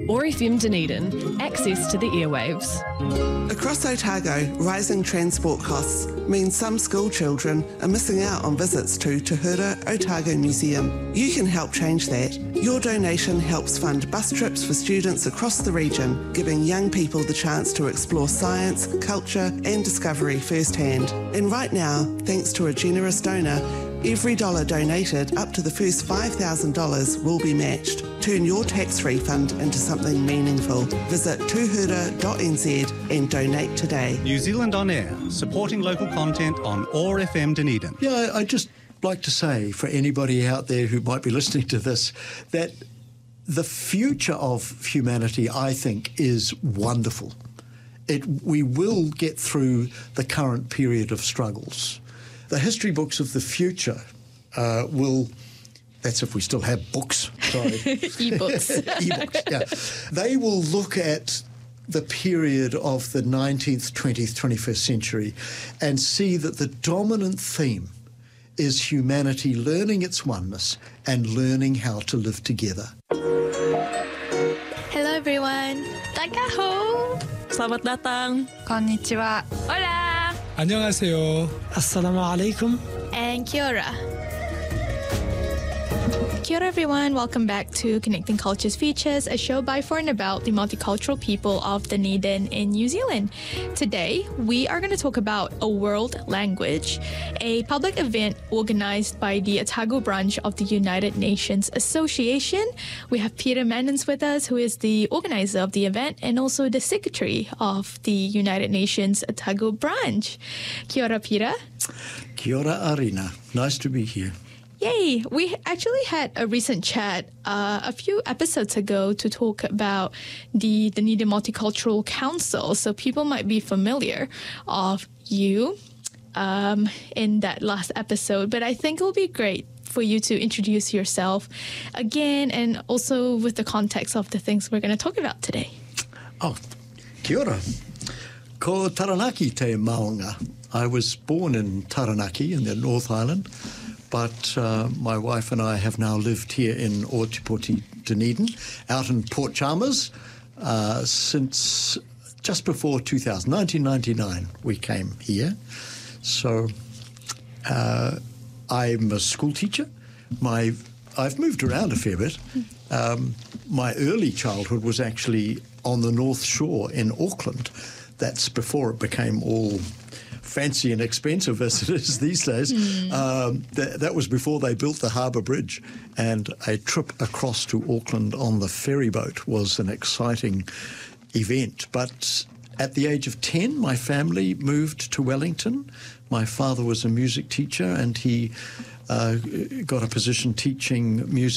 Or FM Dunedin, access to the airwaves. Across Otago, rising transport costs mean some school children are missing out on visits to Te Hura Otago Museum. You can help change that. Your donation helps fund bus trips for students across the region, giving young people the chance to explore science, culture and discovery firsthand. And right now, thanks to a generous donor, every dollar donated up to the first $5,000 will be matched. Turn your tax refund into something meaningful. Visit tuhura.nz and donate today. New Zealand On Air, supporting local content on OAR FM Dunedin. Yeah, I'd just like to say for anybody out there who might be listening to this that the future of humanity, I think, is wonderful. We will get through the current period of struggles. The history books of the future will... That's if we still have books. Sorry. E-books. E-books, yeah. They will look at the period of the 19th, 20th, 21st century and see that the dominant theme is humanity learning its oneness and learning how to live together. Hello everyone. Takaho. Selamat datang. Konnichiwa. Hola. 안녕하세요. Assalamualaikum. And kia ora. Kia ora everyone, welcome back to Connecting Cultures Features, a show by, for and about the multicultural people of Dunedin in New Zealand. Today, we are going to talk about a world language, a public event organized by the Otago branch of the United Nations Association. We have Peter Mannens with us, who is the organizer of the event and also the secretary of the United Nations Otago branch. Kia ora, Peter. Kia ora, Arina. Nice to be here. Yay! We actually had a recent chat a few episodes ago to talk about the Dunedin Multicultural Council, so people might be familiar of you in that last episode, but I think it will be great for you to introduce yourself again and also with the context of the things we're going to talk about today. Oh, kia ora. Ko Taranaki te maunga. I was born in Taranaki in the North Island, but my wife and I have now lived here in Ōtepoti, Dunedin, out in Port Chalmers, since just before 1999 we came here. So I'm a school teacher. I've moved around a fair bit. My early childhood was actually on the North Shore in Auckland. That's before it became all fancy and expensive as it is these days. That was before they built the Harbour Bridge, and a trip across to Auckland on the ferry boat was an exciting event. But at the age of 10, my family moved to Wellington. My father was a music teacher, and he got a position teaching music